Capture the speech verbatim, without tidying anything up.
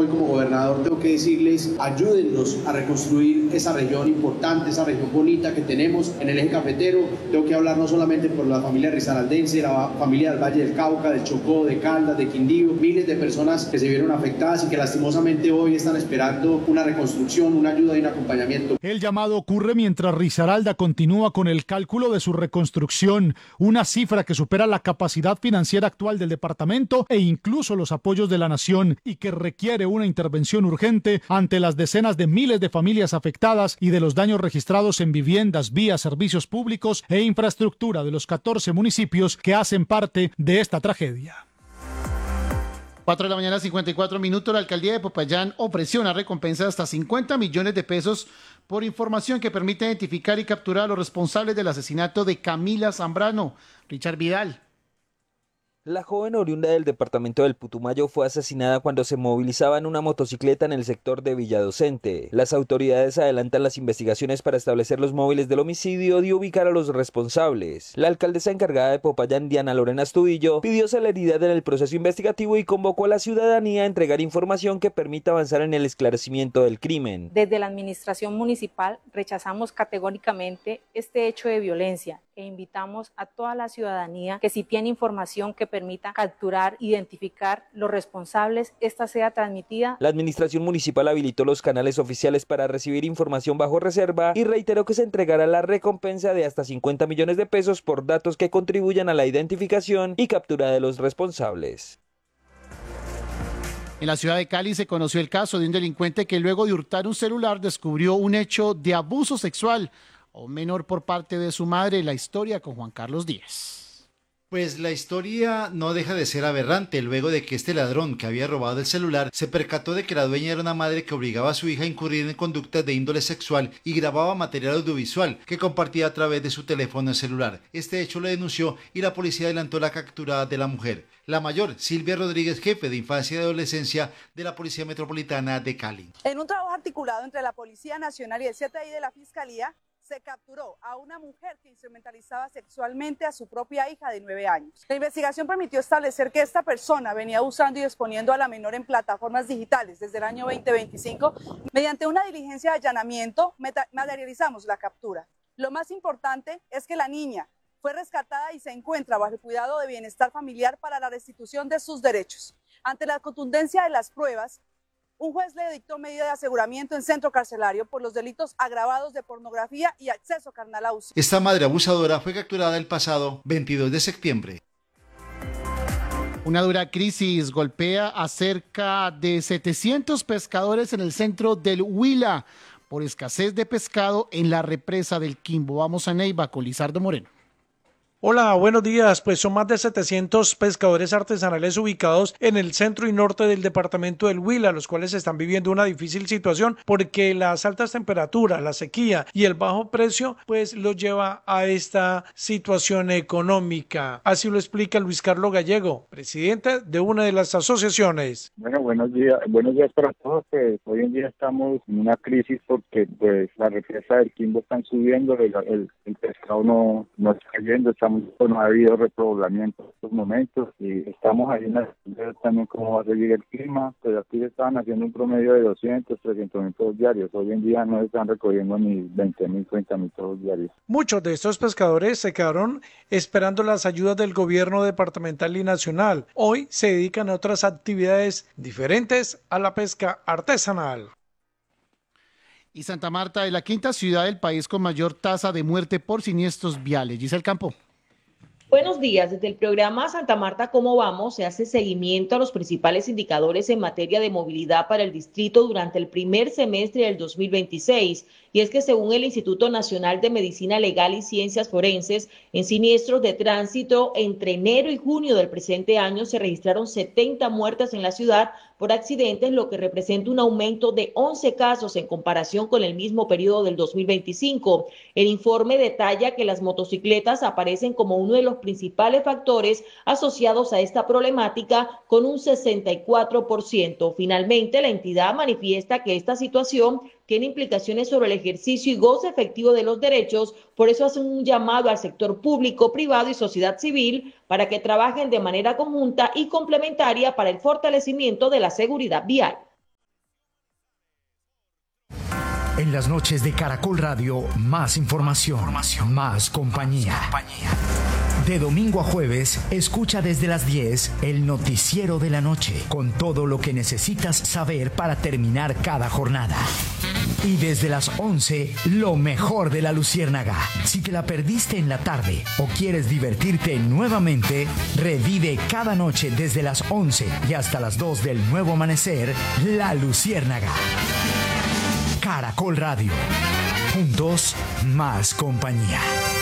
hoy como gobernador tengo que decirles, ayúdennos a reconstruir esa región importante, esa región bonita que tenemos en el eje cafetero. Tengo que hablar no solamente por la familia risaraldense, la familia del Valle del Cauca, del Chocó, de Caldas, de Quindío, miles de personas que se vieron afectadas y que lastimosamente hoy están esperando una reconstrucción, una ayuda y un acompañamiento. El llamado ocurre mientras Risaralda continúa con el cálculo de su reconstrucción, una cifra que supera la capacidad financiera actual del departamento e incluso los apoyos de la nación, y que requiere una intervención urgente ante las decenas de miles de familias afectadas y de los daños registrados en viviendas, vías, servicios públicos e infraestructura de los catorce municipios que hacen parte de esta tragedia. cuatro de la mañana, cincuenta y cuatro minutos. La alcaldía de Popayán ofreció una recompensa de hasta cincuenta millones de pesos por información que permite identificar y capturar a los responsables del asesinato de Camila Zambrano. Richard Vidal. La joven oriunda del departamento del Putumayo fue asesinada cuando se movilizaba en una motocicleta en el sector de Villadocente. Las autoridades adelantan las investigaciones para establecer los móviles del homicidio y ubicar a los responsables. La alcaldesa encargada de Popayán, Diana Lorena Astudillo, pidió celeridad en el proceso investigativo y convocó a la ciudadanía a entregar información que permita avanzar en el esclarecimiento del crimen. Desde la administración municipal rechazamos categóricamente este hecho de violencia e invitamos a toda la ciudadanía que si tiene información que permita capturar, identificar los responsables, esta sea transmitida. La administración municipal habilitó los canales oficiales para recibir información bajo reserva y reiteró que se entregará la recompensa de hasta cincuenta millones de pesos por datos que contribuyan a la identificación y captura de los responsables. En la ciudad de Cali se conoció el caso de un delincuente que luego de hurtar un celular descubrió un hecho de abuso sexual a un menor por parte de su madre. La historia con Juan Carlos Díaz. Pues la historia no deja de ser aberrante luego de que este ladrón que había robado el celular se percató de que la dueña era una madre que obligaba a su hija a incurrir en conductas de índole sexual y grababa material audiovisual que compartía a través de su teléfono celular. Este hecho lo denunció y la policía adelantó la captura de la mujer. La mayor, Silvia Rodríguez, jefe de infancia y adolescencia de la Policía Metropolitana de Cali. En un trabajo articulado entre la Policía Nacional y el C T I de la Fiscalía, se capturó a una mujer que instrumentalizaba sexualmente a su propia hija de nueve años. La investigación permitió establecer que esta persona venía usando y exponiendo a la menor en plataformas digitales desde el año veinte veinticinco. Mediante una diligencia de allanamiento materializamos la captura. Lo más importante es que la niña fue rescatada y se encuentra bajo el cuidado de bienestar familiar para la restitución de sus derechos. Ante la contundencia de las pruebas, un juez le dictó medida de aseguramiento en centro carcelario por los delitos agravados de pornografía y acceso carnal a uso. Esta madre abusadora fue capturada el pasado veintidós de septiembre. Una dura crisis golpea a cerca de setecientos pescadores en el centro del Huila por escasez de pescado en la represa del Quimbo. Vamos a Neiva con Lizardo Moreno. Hola, buenos días. Pues son más de setecientos pescadores artesanales ubicados en el centro y norte del departamento del Huila, los cuales están viviendo una difícil situación porque las altas temperaturas, la sequía y el bajo precio pues los lleva a esta situación económica. Así lo explica Luis Carlos Gallego, presidente de una de las asociaciones. Bueno, buenos días, buenos días para todos. Pues hoy en día estamos en una crisis porque pues la represa del Quimbo están subiendo, el, el, el pescado no, no está cayendo, estamos no ha habido repoblamiento en estos momentos y estamos ahí en la también cómo va a seguir el clima. Pues aquí se estaban haciendo un promedio de doscientos, trescientos mil todos diarios. Hoy en día no están recogiendo ni veinte mil, treinta mil todos diarios. Muchos de estos pescadores se quedaron esperando las ayudas del gobierno departamental y nacional. Hoy se dedican a otras actividades diferentes a la pesca artesanal. Y Santa Marta es la quinta ciudad del país con mayor tasa de muerte por siniestros viales. Giselle Campo. Buenos días. Desde el programa Santa Marta ¿Cómo vamos? Se hace seguimiento a los principales indicadores en materia de movilidad para el distrito durante el primer semestre del dos mil veintiséis. Y es que según el Instituto Nacional de Medicina Legal y Ciencias Forenses, en siniestros de tránsito entre enero y junio del presente año se registraron setenta muertes en la ciudad por accidentes, lo que representa un aumento de once casos en comparación con el mismo periodo del dos mil veinticinco. El informe detalla que las motocicletas aparecen como uno de los principales factores asociados a esta problemática con un sesenta y cuatro por ciento. Finalmente, la entidad manifiesta que esta situación tiene implicaciones sobre el ejercicio y goce efectivo de los derechos, por eso hace un llamado al sector público, privado y sociedad civil para que trabajen de manera conjunta y complementaria para el fortalecimiento de la seguridad vial. En las noches de Caracol Radio, más información, información. Más compañía. Más compañía. De domingo a jueves, escucha desde las diez el noticiero de la noche, con todo lo que necesitas saber para terminar cada jornada. Y desde las once, lo mejor de la Luciérnaga. Si te la perdiste en la tarde o quieres divertirte nuevamente, revive cada noche desde las once y hasta las dos del nuevo amanecer, La Luciérnaga. Caracol Radio. Juntos, más compañía.